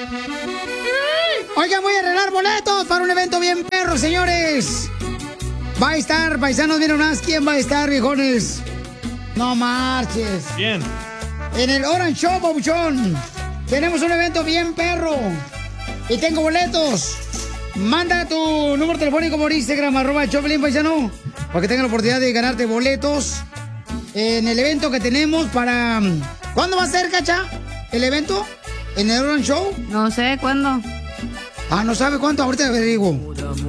Oigan, voy a arreglar boletos para un evento bien perro, señores. Va a estar, paisanos, miren más, ¿quién va a estar, viejones? No marches. Bien. En el Orange Show, papuchón. Tenemos un evento bien perro. Y tengo boletos. Manda tu número telefónico por Instagram, @Choplin, paisano, para que tengan la oportunidad de ganarte boletos en el evento que tenemos para... ¿Cuándo va a ser, Cacha? ¿El evento? ¿En el Orange Show? No sé, ¿cuándo? Ah, ¿no sabe cuánto? Ahorita averiguo.